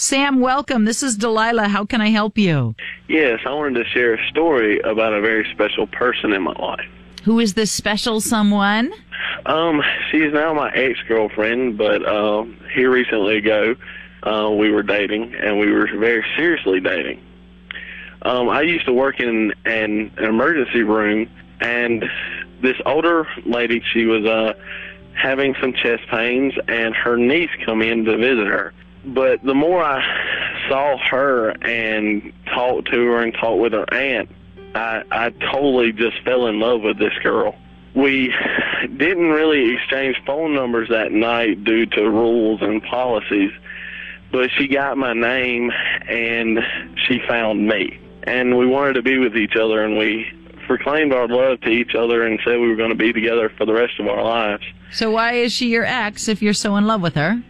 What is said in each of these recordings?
Sam, welcome. This is Delilah. How can I help you? Yes, I wanted to share a story about a very special person in my life. Who is this special someone? She is now my ex-girlfriend, but here recently ago, we were dating, and we were very seriously dating. I used to work in an emergency room, and this older lady, she was having some chest pains, and her niece come in to visit her. But the more I saw her and talked to her and talked with her aunt, I totally just fell in love with this girl. We didn't really exchange phone numbers that night due to rules and policies, but she got my name and she found me. And we wanted to be with each other, and we proclaimed our love to each other and said we were going to be together for the rest of our lives. So why is she your ex if you're so in love with her?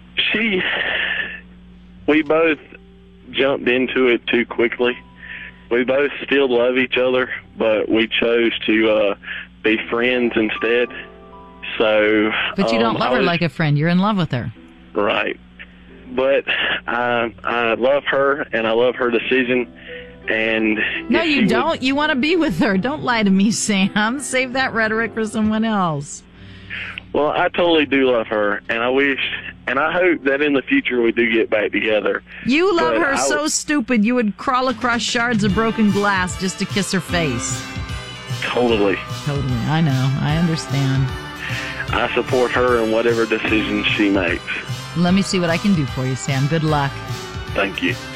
We both jumped into it too quickly. We both still love each other, but we chose to be friends instead. So, but you don't love her like a friend. You're in love with her. Right. But I love her, and I love her decision. And no, you don't. You want to be with her. Don't lie to me, Sam. Save that rhetoric for someone else. Well, I totally do love her, and I wish, and I hope that in the future we do get back together. You love her so stupid you would crawl across shards of broken glass just to kiss her face. Totally. I know. I understand. I support her in whatever decision she makes. Let me see what I can do for you, Sam. Good luck. Thank you.